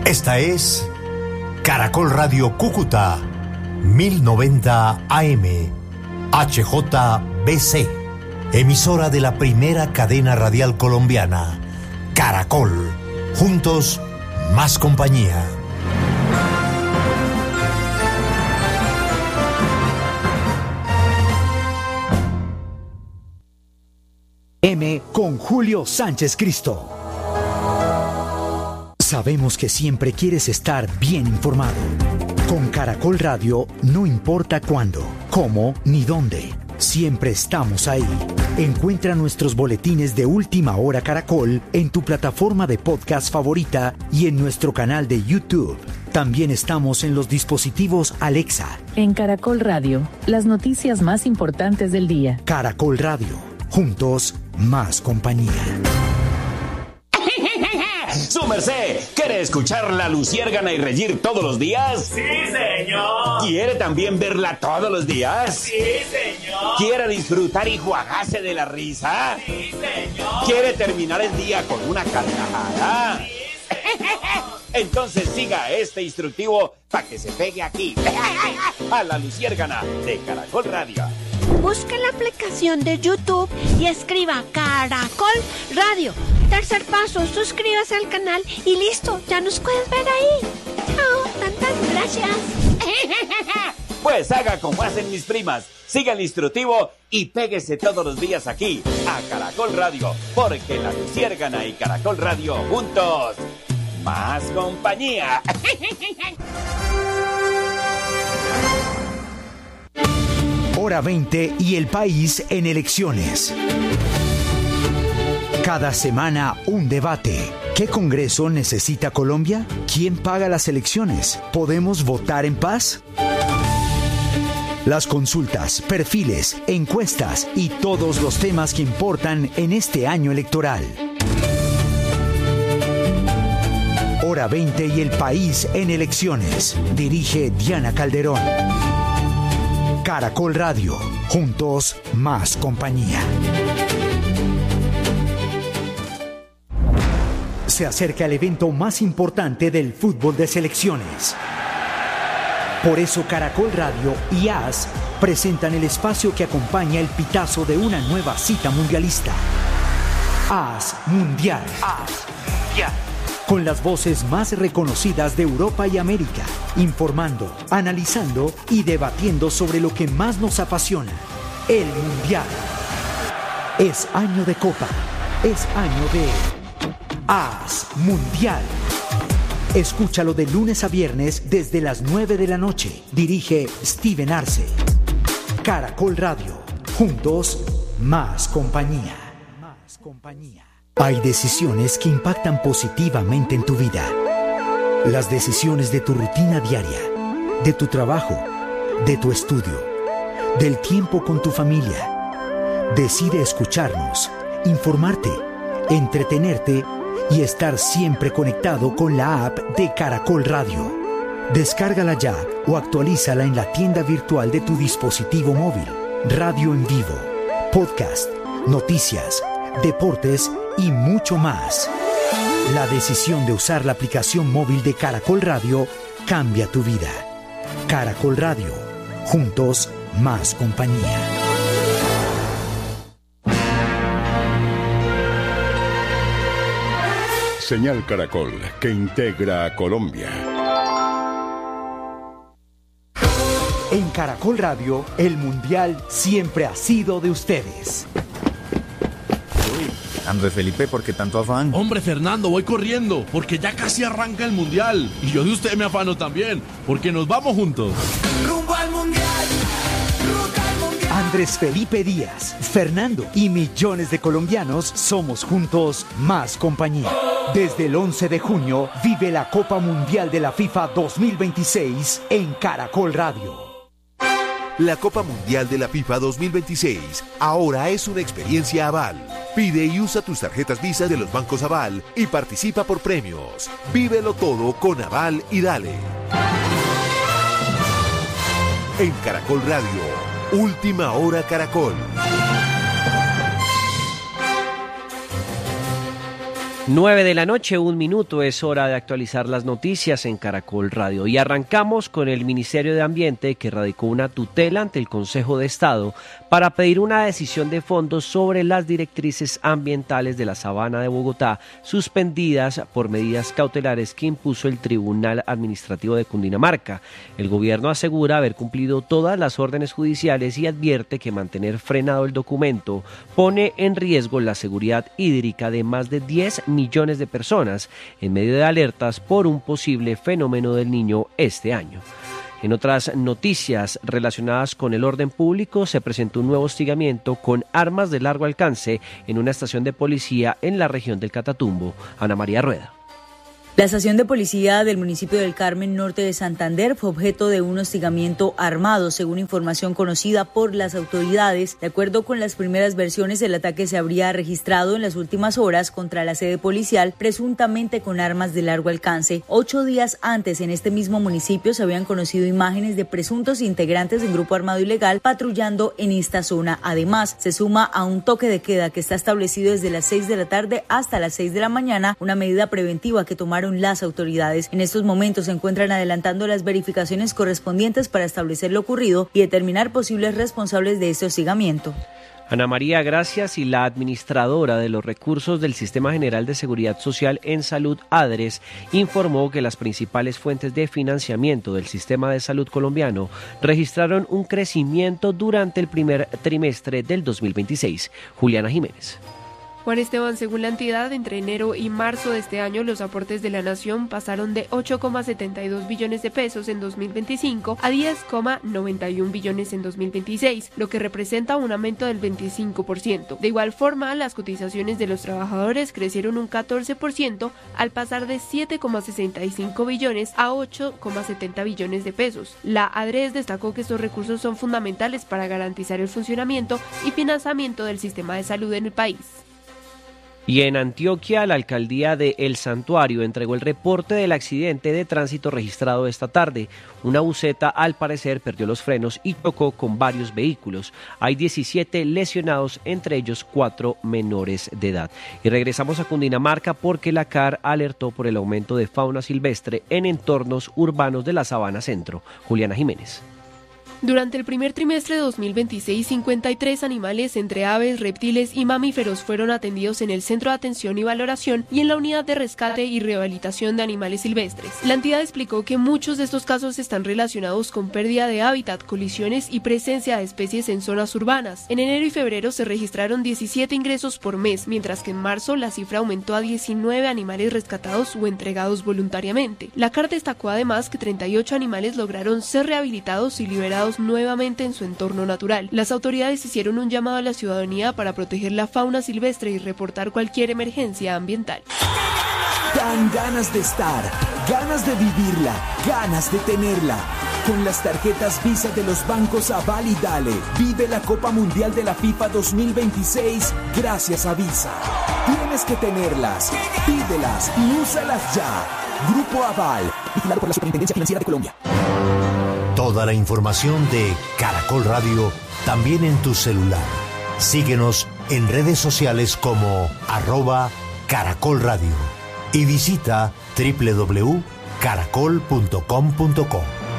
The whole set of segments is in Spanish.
Esta es Caracol Radio Cúcuta, 1090 AM, HJBC, emisora de la primera cadena radial colombiana, Caracol. Juntos, más compañía. M con Julio Sánchez Cristo. Sabemos que siempre quieres estar bien informado. Con Caracol Radio no importa cuándo, cómo ni dónde. Siempre estamos ahí. Encuentra nuestros boletines de Última Hora Caracol en tu plataforma de podcast favorita y en nuestro canal de YouTube. También estamos en los dispositivos Alexa. En Caracol Radio, las noticias más importantes del día. Caracol Radio. Juntos, más compañía. ¡Su merced! ¿Quiere escuchar La Luciérgana y reír todos los días? ¡Sí, señor! ¿Quiere también verla todos los días? ¡Sí, señor! ¿Quiere disfrutar y jugarse de la risa? ¡Sí, señor! ¿Quiere terminar el día con una carcajada? ¡Sí, señor! Entonces siga este instructivo para que se pegue aquí, a La Luciérgana de Caracol Radio. Busque la aplicación de YouTube y escriba Caracol Radio. Tercer paso, suscríbase al canal y listo, ya nos puedes ver ahí. Chao, tantas gracias. Pues haga como hacen mis primas, siga el instructivo y péguese todos los días aquí, a Caracol Radio, porque La Luciérgana y Caracol Radio juntos, más compañía. Hora 20 y el país en elecciones. Cada semana un debate. ¿Qué Congreso necesita Colombia? ¿Quién paga las elecciones? ¿Podemos votar en paz? Las consultas, perfiles, encuestas y todos los temas que importan en este año electoral. Hora 20 y el país en elecciones. Dirige Diana Calderón. Caracol Radio. Juntos, más compañía. Se acerca el evento más importante del fútbol de selecciones. Por eso Caracol Radio y AS presentan el espacio que acompaña el pitazo de una nueva cita mundialista. AS Mundial. AS Mundial. Con las voces más reconocidas de Europa y América, informando, analizando y debatiendo sobre lo que más nos apasiona, el Mundial. Es año de Copa, es año de AS Mundial. Escúchalo de lunes a viernes desde las 9 de la noche. Dirige Steven Arce. Caracol Radio. Juntos, más compañía. Más compañía. Hay decisiones que impactan positivamente en tu vida. Las decisiones de tu rutina diaria, de tu trabajo, de tu estudio, del tiempo con tu familia. Decide escucharnos, informarte, entretenerte y estar siempre conectado con la app de Caracol Radio. Descárgala ya o actualízala en la tienda virtual de tu dispositivo móvil. Radio en vivo, podcast, noticias, deportes y mucho más. La decisión de usar la aplicación móvil de Caracol Radio cambia tu vida. Caracol Radio. Juntos, más compañía. Señal Caracol, que integra a Colombia. En Caracol Radio, el Mundial siempre ha sido de ustedes. Andrés Felipe, ¿por qué tanto afán? Hombre, Fernando, voy corriendo, porque ya casi arranca el Mundial. Y yo de usted me afano también, porque nos vamos juntos. ¡Rumbo al Mundial! ¡Ruta al Mundial! Andrés Felipe Díaz, Fernando y millones de colombianos somos juntos más compañía. Desde el 11 de junio, vive la Copa Mundial de la FIFA 2026 en Caracol Radio. La Copa Mundial de la FIFA 2026 ahora es una experiencia Aval. Pide y usa tus tarjetas Visa de los bancos Aval y participa por premios. Vívelo todo con Aval y dale. En Caracol Radio, Última Hora Caracol. 9:00 p.m, es hora de actualizar las noticias en Caracol Radio. Y arrancamos con el Ministerio de Ambiente, que radicó una tutela ante el Consejo de Estado para pedir una decisión de fondo sobre las directrices ambientales de la Sabana de Bogotá, suspendidas por medidas cautelares que impuso el Tribunal Administrativo de Cundinamarca. El gobierno asegura haber cumplido todas las órdenes judiciales y advierte que mantener frenado el documento pone en riesgo la seguridad hídrica de más de 10 millones de personas en medio de alertas por un posible fenómeno del Niño este año. En otras noticias relacionadas con el orden público, se presentó un nuevo hostigamiento con armas de largo alcance en una estación de policía en la región del Catatumbo. Ana María Rueda. La estación de policía del municipio del Carmen, norte de Santander, fue objeto de un hostigamiento armado, según información conocida por las autoridades. De acuerdo con las primeras versiones, el ataque se habría registrado en las últimas horas contra la sede policial, presuntamente con armas de largo alcance. 8 días antes, en este mismo municipio, se habían conocido imágenes de presuntos integrantes de un grupo armado ilegal patrullando en esta zona. Además, se suma a un toque de queda que está establecido desde las 6 de la tarde hasta las 6 de la mañana, una medida preventiva que tomaron las autoridades. En estos momentos se encuentran adelantando las verificaciones correspondientes para establecer lo ocurrido y determinar posibles responsables de este hostigamiento. Ana María, gracias. Y la administradora de los recursos del Sistema General de Seguridad Social en Salud, ADRES, informó que las principales fuentes de financiamiento del sistema de salud colombiano registraron un crecimiento durante el primer trimestre del 2026. Juliana Jiménez. Juan Esteban, según la entidad, entre enero y marzo de este año, los aportes de la nación pasaron de 8,72 billones de pesos en 2025 a 10,91 billones en 2026, lo que representa un aumento del 25%. De igual forma, las cotizaciones de los trabajadores crecieron un 14% al pasar de 7,65 billones a 8,70 billones de pesos. La ADRES destacó que estos recursos son fundamentales para garantizar el funcionamiento y financiamiento del sistema de salud en el país. Y en Antioquia, la alcaldía de El Santuario entregó el reporte del accidente de tránsito registrado esta tarde. Una buseta, al parecer, perdió los frenos y chocó con varios vehículos. Hay 17 lesionados, entre ellos 4 menores de edad. Y regresamos a Cundinamarca porque la CAR alertó por el aumento de fauna silvestre en entornos urbanos de la Sabana Centro. Juliana Jiménez. Durante el primer trimestre de 2026, 53 animales entre aves, reptiles y mamíferos fueron atendidos en el Centro de Atención y Valoración y en la Unidad de Rescate y Rehabilitación de Animales Silvestres. La entidad explicó que muchos de estos casos están relacionados con pérdida de hábitat, colisiones y presencia de especies en zonas urbanas. En enero y febrero se registraron 17 ingresos por mes, mientras que en marzo la cifra aumentó a 19 animales rescatados o entregados voluntariamente. La CAR destacó además que 38 animales lograron ser rehabilitados y liberados nuevamente en su entorno natural. Las autoridades hicieron un llamado a la ciudadanía para proteger la fauna silvestre y reportar cualquier emergencia ambiental. Dan ganas de estar, ganas de vivirla, ganas de tenerla. Con las tarjetas Visa de los bancos Aval y Dale, vive la Copa Mundial de la FIFA 2026 gracias a Visa. Tienes que tenerlas, pídelas y úsalas ya. Grupo Aval, vigilado por la Superintendencia Financiera de Colombia. Toda la información de Caracol Radio también en tu celular. Síguenos en redes sociales como @Caracol Radio y visita www.caracol.com.co.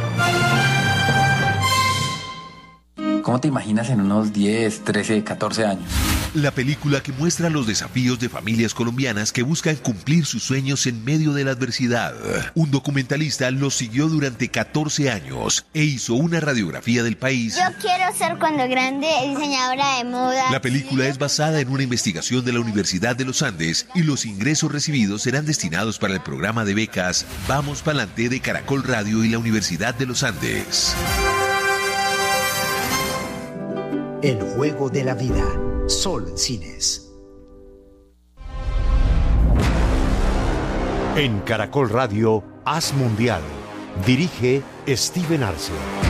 ¿Cómo te imaginas en unos 10, 13, 14 años? La película que muestra los desafíos de familias colombianas que buscan cumplir sus sueños en medio de la adversidad. Un documentalista los siguió durante 14 años e hizo una radiografía del país. Yo quiero ser cuando grande diseñadora de moda. La película es basada en una investigación de la Universidad de los Andes y los ingresos recibidos serán destinados para el programa de becas Vamos Pa'lante de Caracol Radio y la Universidad de los Andes. El juego de la vida. Sol Cines. En Caracol Radio, Haz Mundial. Dirige Steven Arce.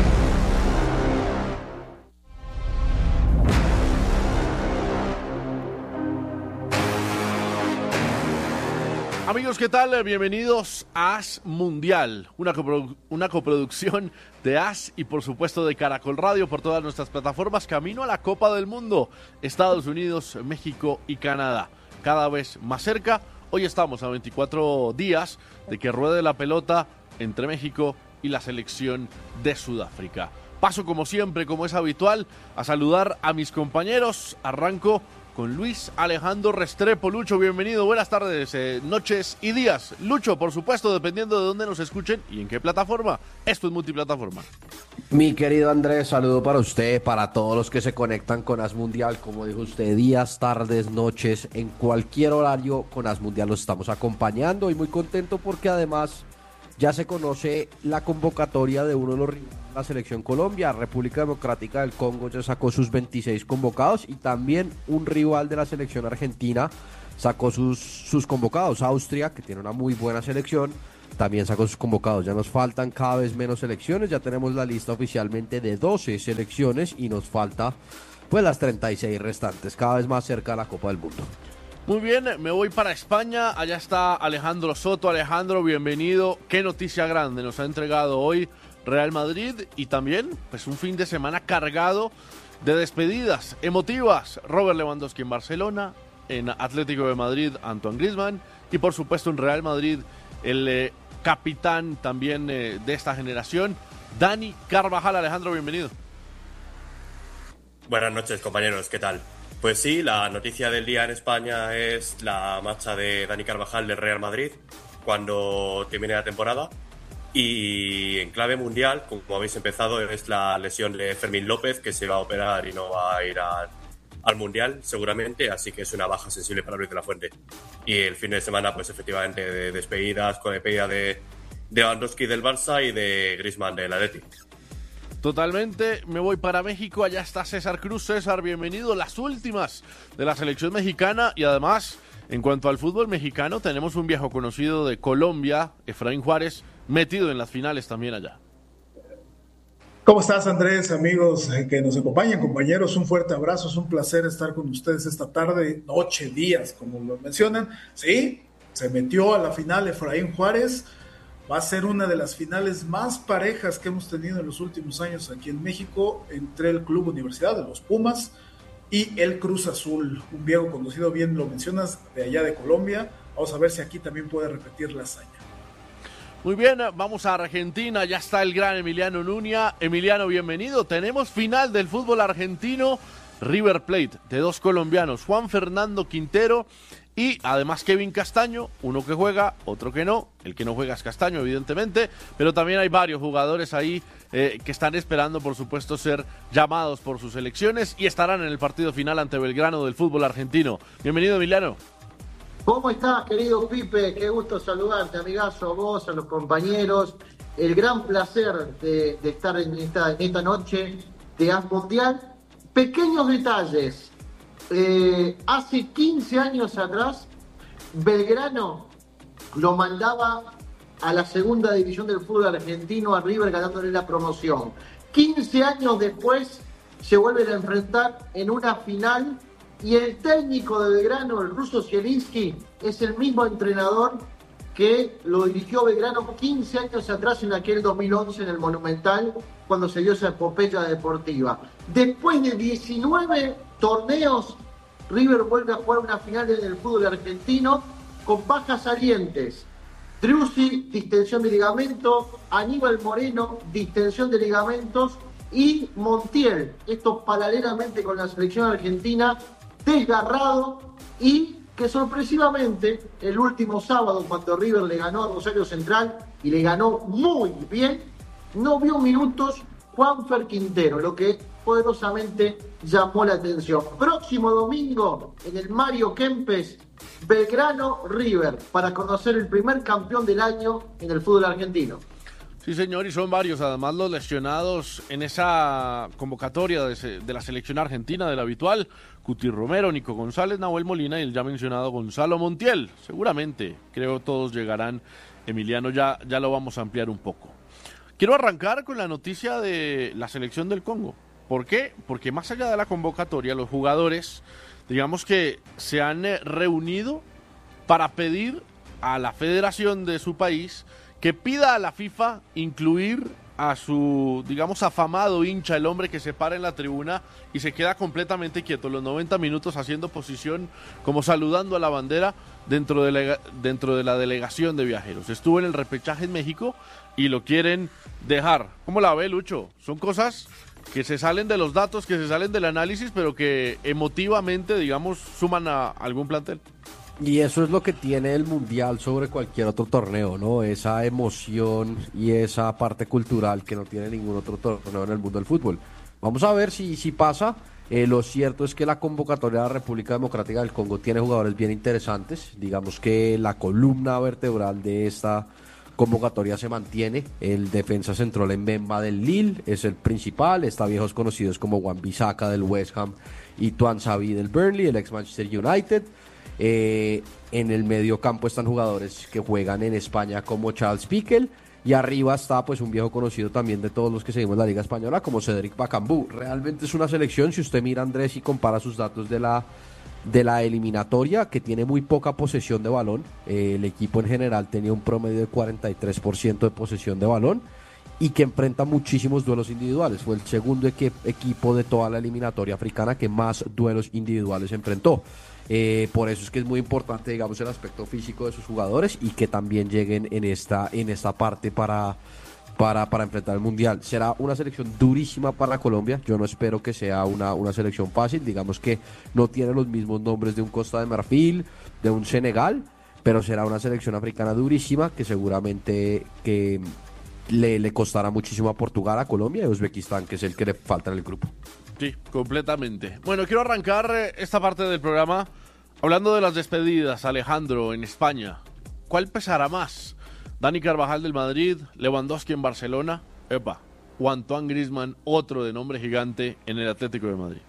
Amigos, ¿qué tal? Bienvenidos a Haz Mundial, una coproducción de Haz y por supuesto de Caracol Radio por todas nuestras plataformas, camino a la Copa del Mundo, Estados Unidos, México y Canadá. Cada vez más cerca, Hoy estamos a 24 días de que ruede la pelota entre México y la selección de Sudáfrica. Paso como siempre, como es habitual, a saludar a mis compañeros. Arranco con Luis Alejandro Restrepo. Lucho, bienvenido, buenas tardes, noches y días. Lucho, por supuesto, dependiendo de dónde nos escuchen y en qué plataforma. Esto es multiplataforma. Mi querido Andrés, saludo para usted, para todos los que se conectan con As Mundial. Como dijo usted, días, tardes, noches, en cualquier horario con As Mundial los estamos acompañando y muy contento porque además ya se conoce la convocatoria de uno de los rivales de la selección Colombia. República Democrática del Congo ya sacó sus 26 convocados y también un rival de la selección argentina sacó sus convocados. Austria, que tiene una muy buena selección, también sacó sus convocados. Ya nos faltan cada vez menos selecciones, ya tenemos la lista oficialmente de 12 selecciones y nos falta pues las 36 restantes, cada vez más cerca de la Copa del Mundo. Muy bien, me voy para España, allá está Alejandro Soto. Alejandro, bienvenido. Qué noticia grande nos ha entregado hoy Real Madrid y también pues un fin de semana cargado de despedidas emotivas. Robert Lewandowski en Barcelona, en Atlético de Madrid Antoine Griezmann y por supuesto en Real Madrid el capitán también de esta generación, Dani Carvajal. Alejandro, bienvenido. Buenas noches, compañeros, ¿qué tal? Pues sí, la noticia del día en España es la marcha de Dani Carvajal del Real Madrid cuando termine la temporada. Y en clave mundial, como habéis empezado, es la lesión de Fermín López, que se va a operar y no va a ir al mundial seguramente, así que es una baja sensible para Luis de la Fuente. Y el fin de semana, pues efectivamente, de despedidas, con despedida de Lewandowski del Barça y de Griezmann del Atleti. Totalmente, me voy para México, allá está César Cruz. César, bienvenido. Las últimas de la selección mexicana y además, en cuanto al fútbol mexicano, tenemos un viejo conocido de Colombia, Efraín Juárez, metido en las finales también allá. ¿Cómo estás, Andrés? Amigos que nos acompañan, compañeros, un fuerte abrazo, es un placer estar con ustedes esta tarde, noche, días, como lo mencionan. Sí, se metió a la final Efraín Juárez. Va a ser una de las finales más parejas que hemos tenido en los últimos años aquí en México entre el Club Universidad de los Pumas y el Cruz Azul, un viejo conocido, bien lo mencionas, de allá de Colombia. Vamos a ver si aquí también puede repetir la hazaña. Muy bien, vamos a Argentina, ya está el gran Emiliano Nuña. Emiliano, bienvenido. Tenemos final del fútbol argentino, River Plate, de dos colombianos, Juan Fernando Quintero y además Kevin Castaño, uno que juega, otro que no. El que no juega es Castaño, evidentemente, pero también hay varios jugadores ahí que están esperando, por supuesto, ser llamados por sus selecciones y estarán en el partido final ante Belgrano del fútbol argentino. Bienvenido, Emiliano. ¿Cómo estás, querido Pipe? Qué gusto saludarte, amigazo, a vos, a los compañeros. El gran placer de estar en esta noche de As Mundial. Pequeños detalles. Hace 15 años atrás, Belgrano lo mandaba a la segunda división del fútbol argentino, a River, ganándole la promoción. 15 años después, se vuelven a enfrentar en una final y el técnico de Belgrano, el ruso Zielinski, es el mismo entrenador que lo dirigió Belgrano 15 años atrás en aquel 2011 en el Monumental, cuando se dio esa epopeya deportiva. Después de 19 torneos, River vuelve a jugar una final en el fútbol argentino con bajas salientes. Driussi, distensión de ligamento, Aníbal Moreno, distensión de ligamentos, y Montiel, esto paralelamente con la selección argentina, desgarrado, y que sorpresivamente el último sábado, cuando River le ganó a Rosario Central y le ganó muy bien, no vio minutos Juanfer Quintero, lo que poderosamente llamó la atención. Próximo domingo en el Mario Kempes, Belgrano River, para conocer el primer campeón del año en el fútbol argentino. Sí, señor, y son varios además los lesionados en esa convocatoria de la selección argentina, del habitual. Cuti Romero, Nico González, Nahuel Molina y el ya mencionado Gonzalo Montiel. Seguramente, creo todos llegarán. Emiliano, ya lo vamos a ampliar un poco. Quiero arrancar con la noticia de la selección del Congo. ¿Por qué? Porque más allá de la convocatoria, los jugadores, digamos que se han reunido para pedir a la federación de su país que pida a la FIFA incluir a su, digamos, afamado hincha, el hombre que se para en la tribuna y se queda completamente quieto los 90 minutos haciendo posición, como saludando a la bandera dentro de la delegación de viajeros. Estuvo en el repechaje en México y lo quieren dejar. ¿Cómo la ve, Lucho? Son cosas que se salen de los datos, que se salen del análisis, pero que emotivamente, digamos, suman a algún plantel. Y eso es lo que tiene el Mundial sobre cualquier otro torneo, ¿no? Esa emoción y esa parte cultural que no tiene ningún otro torneo en el mundo del fútbol. Vamos a ver si pasa. Lo cierto es que la convocatoria de la República Democrática del Congo tiene jugadores bien interesantes. Digamos que la columna vertebral de esta convocatoria se mantiene. El defensa central Mbemba del Lille es el principal. Está viejos conocidos como Wan-Bissaka del West Ham y Tuanzebe del Burnley, el ex Manchester United. En el medio campo están jugadores que juegan en España como Charles Piquel, y arriba está pues un viejo conocido también de todos los que seguimos la Liga Española como Cédric Bakambu. Realmente es una selección, si usted mira, Andrés, y compara sus datos de la eliminatoria, que tiene muy poca posesión de balón. El equipo en general tenía un promedio de 43% de posesión de balón y que enfrenta muchísimos duelos individuales. Fue el segundo equipo de toda la eliminatoria africana que más duelos individuales enfrentó. Por eso es que es muy importante, digamos, el aspecto físico de sus jugadores y que también lleguen en esta parte para enfrentar el Mundial. Será una selección durísima para Colombia. Yo no espero que sea una selección fácil. Digamos que no tiene los mismos nombres de un Costa de Marfil, de un Senegal, pero será una selección africana durísima que seguramente que le costará muchísimo a Portugal, a Colombia y a Uzbekistán, que es el que le falta en el grupo. Sí, completamente. Bueno, quiero arrancar esta parte del programa hablando de las despedidas. Alejandro, en España, ¿cuál pesará más? Dani Carvajal del Madrid, Lewandowski en Barcelona, o Antoine Griezmann, otro de nombre gigante en el Atlético de Madrid.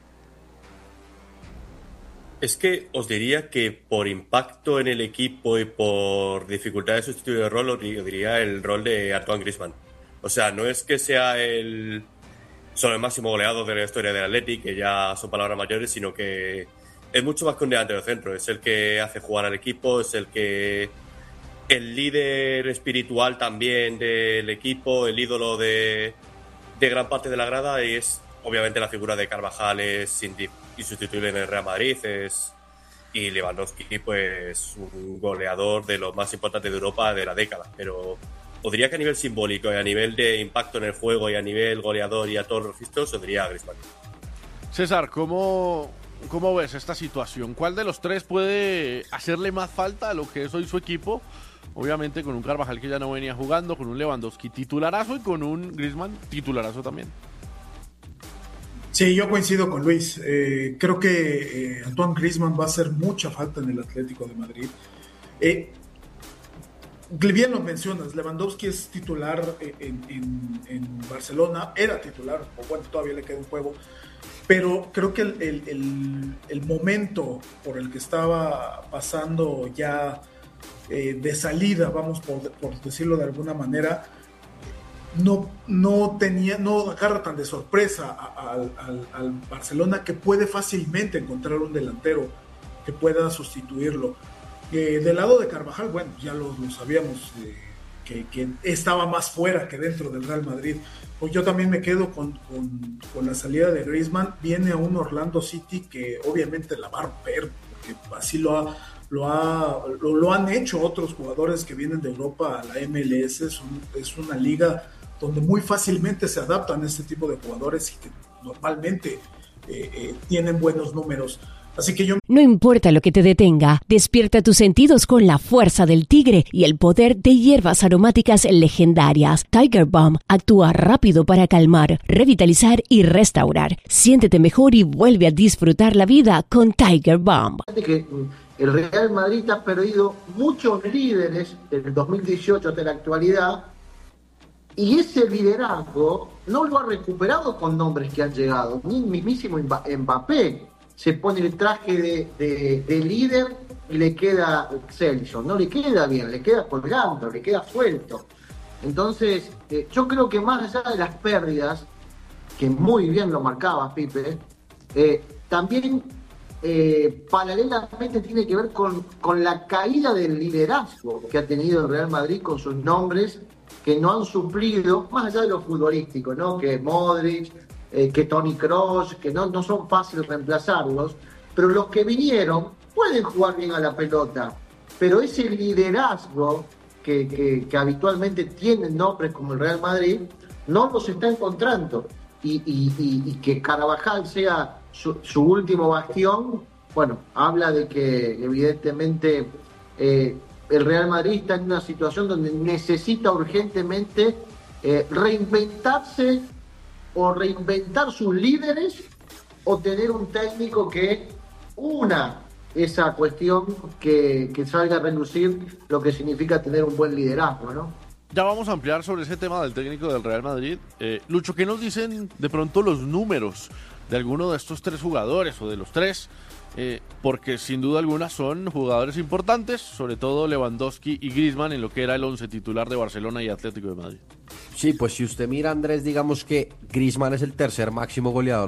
Es que os diría que por impacto en el equipo y por dificultad de sustituir el rol, os diría el rol de Antoine Griezmann. O sea, no es que sea solo el máximo goleador de la historia del Athletic, que ya son palabras mayores, sino que es mucho más que un delantero centro. Es el que hace jugar al equipo, es el líder espiritual también del equipo, el ídolo de gran parte de la grada, y es obviamente la figura de Carvajal es insustituible en el Real Madrid, y Lewandowski pues un goleador de los más importantes de Europa de la década, pero os diría que a nivel simbólico y a nivel de impacto en el juego y a nivel goleador y a todos los registros, os diría a Griezmann. César, ¿cómo ves esta situación? ¿Cuál de los tres puede hacerle más falta a lo que es hoy su equipo? Obviamente con un Carvajal que ya no venía jugando, con un Lewandowski titularazo y con un Griezmann titularazo también. Sí, yo coincido con Luis. Creo que Antoine Griezmann va a hacer mucha falta en el Atlético de Madrid. Bien lo mencionas, Lewandowski es titular en Barcelona, era titular, o bueno, todavía le queda un juego, pero creo que el momento por el que estaba pasando ya de salida, vamos por decirlo de alguna manera, no agarra tan de sorpresa al Barcelona, que puede fácilmente encontrar un delantero que pueda sustituirlo. Del lado de Carvajal, bueno, ya lo sabíamos, que estaba más fuera que dentro del Real Madrid. Pues yo también me quedo con la salida de Griezmann. Viene a un Orlando City que obviamente la va a romper, porque así lo han hecho otros jugadores que vienen de Europa a la MLS. Es una liga donde muy fácilmente se adaptan a este tipo de jugadores y que normalmente tienen buenos números. Así que No importa lo que te detenga, despierta tus sentidos con la fuerza del tigre y el poder de hierbas aromáticas legendarias. Tiger Balm actúa rápido para calmar, revitalizar y restaurar. Siéntete mejor y vuelve a disfrutar la vida con Tiger Balm. El Real Madrid ha perdido muchos líderes desde el 2018 hasta la actualidad, y ese liderazgo no lo ha recuperado con nombres que han llegado. Ni el mismísimo Mbappé se pone el traje de líder y le queda Excelsior, no le queda bien, le queda colgando, le queda suelto. Entonces, yo creo que más allá de las pérdidas, que muy bien lo marcaba Pipe, también paralelamente tiene que ver con la caída del liderazgo que ha tenido el Real Madrid con sus nombres que no han suplido, más allá de lo futbolístico, ¿no? Que Modric, que Toni Kroos, que no son fáciles reemplazarlos, pero los que vinieron pueden jugar bien a la pelota, pero ese liderazgo que habitualmente tienen nombres como el Real Madrid, no los está encontrando, y que Carvajal sea su último bastión, bueno, habla de que evidentemente el Real Madrid está en una situación donde necesita urgentemente reinventarse o reinventar sus líderes o tener un técnico que una esa cuestión que salga a relucir lo que significa tener un buen liderazgo, ¿no? Ya vamos a ampliar sobre ese tema del técnico del Real Madrid. Lucho, ¿qué nos dicen de pronto los números de alguno de estos tres jugadores o de los tres? Porque sin duda alguna son jugadores importantes, sobre todo Lewandowski y Griezmann en lo que era el 11 titular de Barcelona y Atlético de Madrid. Sí, pues si usted mira, Andrés, digamos que Griezmann es el tercer máximo goleador